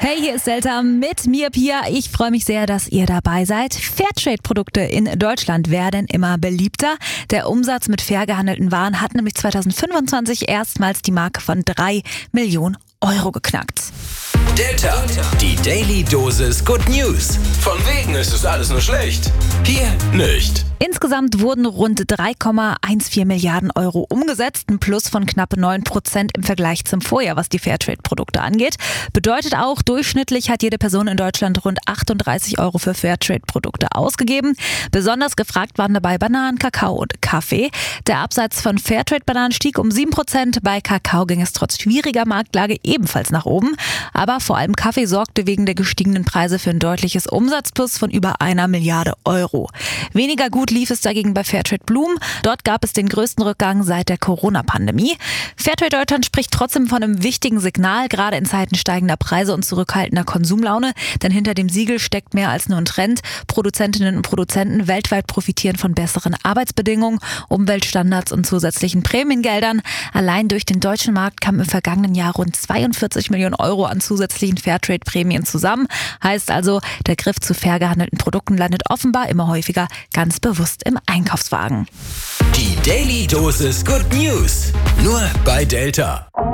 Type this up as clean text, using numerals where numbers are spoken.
Hey, hier ist Delta mit mir, Pia. Ich freue mich sehr, dass ihr dabei seid. Fairtrade-Produkte in Deutschland werden immer beliebter. Der Umsatz mit fair gehandelten Waren hat nämlich 2025 erstmals die Marke von 3 Millionen Euro geknackt. Delta, die Daily Dosis Good News. Von wegen ist es alles nur schlecht. Hier nicht. Insgesamt wurden rund 3,14 Milliarden Euro umgesetzt, ein Plus von knapp 9% im Vergleich zum Vorjahr, was die Fairtrade-Produkte angeht. Bedeutet auch, durchschnittlich hat jede Person in Deutschland rund 38 Euro für Fairtrade-Produkte ausgegeben. Besonders gefragt waren dabei Bananen, Kakao und Kaffee. Der Absatz von Fairtrade-Bananen stieg um 7%. Bei Kakao ging es trotz schwieriger Marktlage ebenfalls nach oben. Aber vor allem Kaffee sorgte wegen der gestiegenen Preise für ein deutliches Umsatzplus von über 1 Milliarde Euro. Weniger gut lief es dagegen bei Fairtrade Blumen. Dort gab es den größten Rückgang seit der Corona-Pandemie. Fairtrade Deutschland spricht trotzdem von einem wichtigen Signal, gerade in Zeiten steigender Preise und zurückhaltender Konsumlaune. Denn hinter dem Siegel steckt mehr als nur ein Trend. Produzentinnen und Produzenten weltweit profitieren von besseren Arbeitsbedingungen, Umweltstandards und zusätzlichen Prämiengeldern. Allein durch den deutschen Markt kamen im vergangenen Jahr rund 42 Millionen Euro an zusätzlichen Fairtrade-Prämien zusammen. Heißt also, der Griff zu fair gehandelten Produkten landet offenbar immer häufiger ganz bewusst im Einkaufswagen. Die Daily Dosis Good News. Nur bei Delta.